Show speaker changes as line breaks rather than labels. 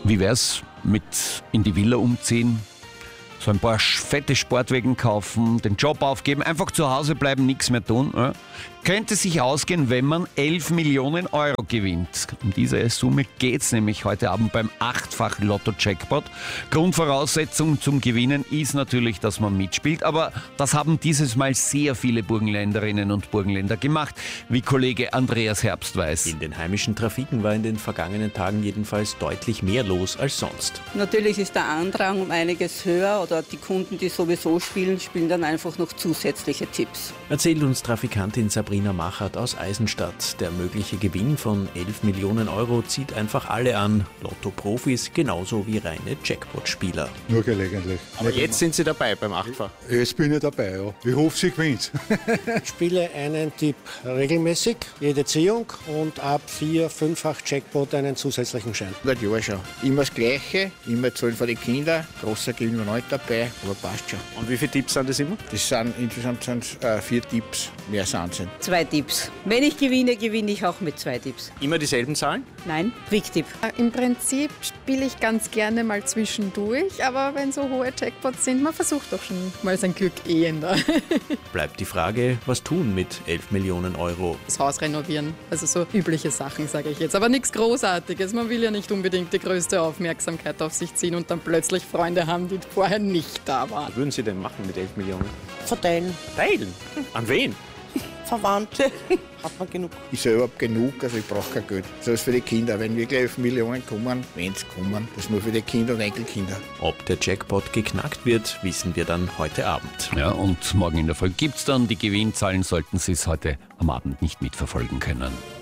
Wie wär's mit in die Villa umziehen? So ein paar fette Sportwagen kaufen, den Job aufgeben, einfach zu Hause bleiben, nichts mehr tun. Ja? Könnte sich ausgehen, wenn man 11 Millionen Euro gewinnt. Um diese Summe geht's nämlich heute Abend beim 8-fachen Lotto-Jackpot. Grundvoraussetzung zum Gewinnen ist natürlich, dass man mitspielt, aber das haben dieses Mal sehr viele Burgenländerinnen und Burgenländer gemacht, wie Kollege Andreas Herbst weiß.
In den heimischen Trafiken war in den vergangenen Tagen jedenfalls deutlich mehr los als sonst.
Natürlich ist der Andrang um einiges höher oder die Kunden, die sowieso spielen, spielen dann einfach noch zusätzliche Tipps.
Erzählt uns Trafikantin Sabrina Machert aus Eisenstadt. Der mögliche Gewinn von 11 Millionen Euro zieht einfach alle an. Lotto-Profis genauso wie reine Jackpot-Spieler.
Nur gelegentlich.
Aber jetzt sind Sie dabei beim Achtfach?
Jetzt bin ich dabei, ja. Ich hoffe, sie gewinnt.
Ich spiele einen Tipp regelmäßig, jede Ziehung und ab 4-5-fach Jackpot einen zusätzlichen Schein.
Seit Jahren schon. Immer das Gleiche, immer zahlen für die Kinder. Großer Gewinn war nicht dabei, aber passt schon.
Und wie viele Tipps sind das immer?
Das sind insgesamt 4 Tipps, mehr sind es.
2 Tipps. Wenn ich gewinne, gewinne ich auch mit 2 Tipps.
Immer dieselben Zahlen?
Nein, Quick-Tipp.
Im Prinzip spiele ich ganz gerne mal zwischendurch, aber wenn so hohe Jackpots sind, man versucht doch schon mal sein Glück ehender.
Bleibt die Frage, was tun mit 11 Millionen Euro?
Das Haus renovieren, also so übliche Sachen, sage ich jetzt. Aber nichts Großartiges. Man will ja nicht unbedingt die größte Aufmerksamkeit auf sich ziehen und dann plötzlich Freunde haben, die vorher nicht da waren.
Was würden Sie denn machen mit 11 Millionen?
Verteilen.
Teilen? An wen?
Verwandte. Hat man genug.
Ich selber habe genug, also ich brauche kein Geld. So ist für die Kinder. Wenn wirklich 11 Millionen kommen, wenn es kommen, das nur für die Kinder und Enkelkinder.
Ob der Jackpot geknackt wird, wissen wir dann heute Abend.
Ja, und morgen in der Früh gibt's dann die Gewinnzahlen, sollten Sie es heute am Abend nicht mitverfolgen können.